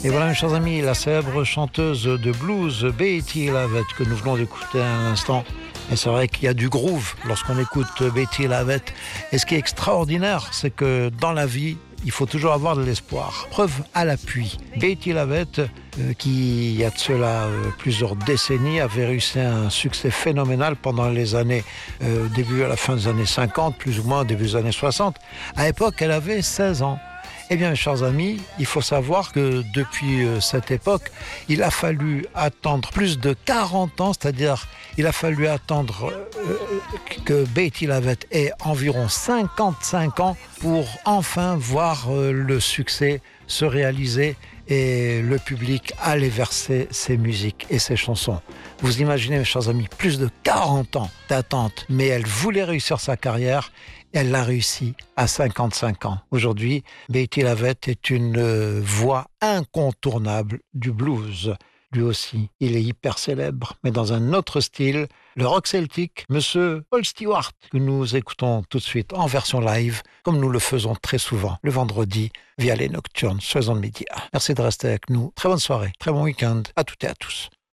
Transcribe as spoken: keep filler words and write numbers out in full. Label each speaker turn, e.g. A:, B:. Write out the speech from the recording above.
A: Et voilà, mes chers amis, la célèbre chanteuse de blues Betty Lavette que nous venons d'écouter à l'instant. Et c'est vrai qu'il y a du groove lorsqu'on écoute Betty Lavette. Et ce qui est extraordinaire, c'est que dans la vie, il faut toujours avoir de l'espoir. Preuve à l'appui. Betty Lavette, euh, qui, il y a de cela euh, plusieurs décennies, avait réussi un succès phénoménal pendant les années, euh, début à la fin des années cinquante, plus ou moins début des années soixante. À l'époque, elle avait seize ans. Eh bien, mes chers amis, il faut savoir que depuis cette époque, il a fallu attendre plus de quarante ans, c'est-à-dire il a fallu attendre euh, que Betty Lavette ait environ cinquante-cinq ans pour enfin voir euh, le succès se réaliser et le public aller verser ses musiques et ses chansons. Vous imaginez, mes chers amis, plus de quarante ans d'attente, mais elle voulait réussir sa carrière. Elle l'a réussi à cinquante-cinq ans. Aujourd'hui, Betty Lavette est une euh, voix incontournable du blues. Lui aussi, il est hyper célèbre, mais dans un autre style, le rock celtique, Monsieur Paul Stewart, que nous écoutons tout de suite en version live, comme nous le faisons très souvent le vendredi via les Nocturnes sur les ondes médias. Merci de rester avec nous. Très bonne soirée, très bon week-end à toutes et à tous.